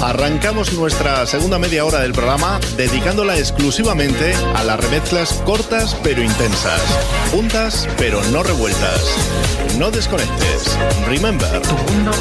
Arrancamos nuestra segunda media hora del programa dedicándola exclusivamente a las remezclas cortas pero intensas, juntas pero no revueltas. No desconectes. Remember.